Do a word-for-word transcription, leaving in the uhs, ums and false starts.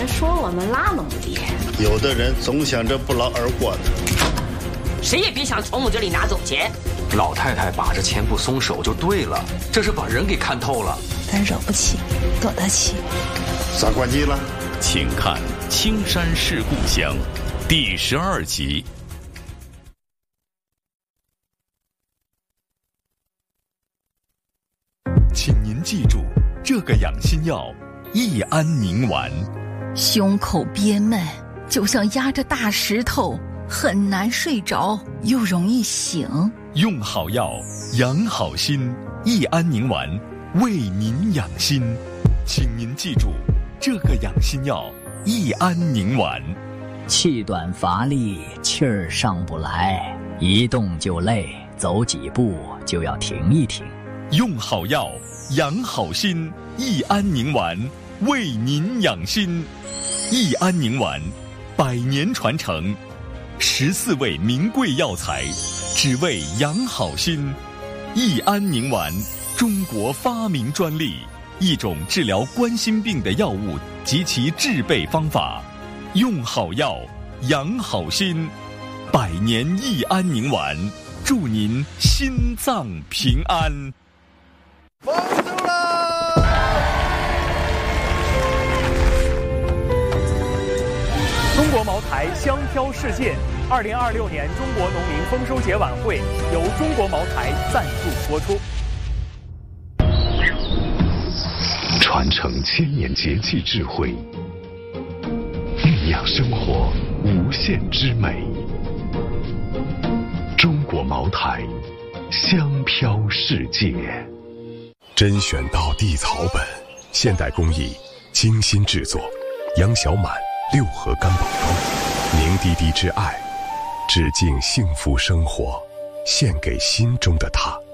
人说我们那么不厉害。 有的人总想着不劳而获的。 谁也别想从我这里拿走钱。 老太太把着钱不松手就对了，这是把人给看透了。 咱惹不起，躲得起。 咋关机了？ 请看《青山是故乡》第十二集。请您记住，这个养心药益安宁丸。 胸口憋闷，就像压着大石头，很难睡着，又容易醒。 用好药，养好心，益安宁丸为您养心。请您记住，这个养心药益安宁丸。 气短乏力，气儿上不来，一动就累，走几步就要停一停。 用好药，养好心，益安宁丸为您养心。益安宁丸，百年传承，十四味名贵药材，只为养好心。益安宁丸，中国发明专利，一种治疗冠心病的药物及其制备方法。用好药，养好心，百年益安宁丸，祝您心脏平安。 封住了！ 中国茅台香飘世界，二零二六年中国农民丰收节晚会由中国茅台赞助播出。 传承千年节气智慧，酝酿生活无限之美。中国茅台，香飘世界。 甄选到地草本，现代工艺，精心制作。杨小满六合干宝装，凝滴滴之爱，致敬幸福生活，献给心中的他。